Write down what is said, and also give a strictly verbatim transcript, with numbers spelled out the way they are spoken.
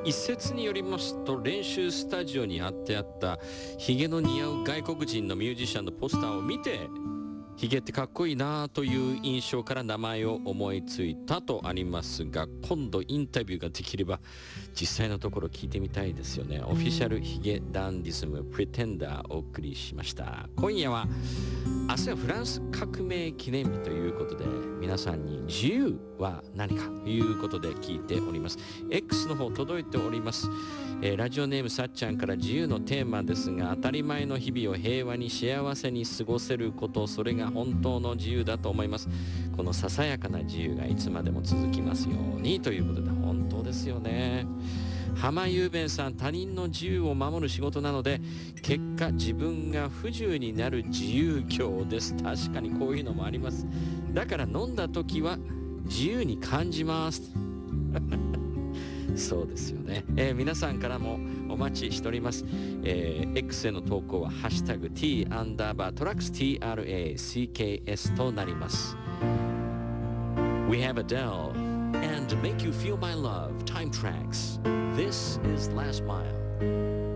一説によりますと、練習スタジオに貼ってあったヒゲの似合う外国人のミュージシャンのポスターを見て、ヒゲってかっこいいなという印象から名前を思いついたとありますが、今度インタビューができれば実際のところ聞いてみたいですよね。オフィシャルヒゲダンディズムプレテンダーお送りしました。今夜は明日はフランス革命記念日ということで、皆さんに自由は何かということで聞いております。 X の方届いております。えー、ラジオネームさっちゃんから、自由のテーマですが、当たり前の日々を平和に幸せに過ごせること、それが本当の自由だと思います。このささやかな自由がいつまでも続きますようにということで、本当ですよね。浜雄弁さん、他人の自由を守る仕事なので、結果自分が不自由になる自由業です。確かにこういうのもあります。だから飲んだ時は自由に感じますそうですよね、えー、皆さんからもお待ちしております。えー、X への投稿はハッシュタグ T アンダーバートラックス ティーアールエーシーケーエス となります。 We have Adele and Make You Feel My Love Time Tracks. This is Last Mile.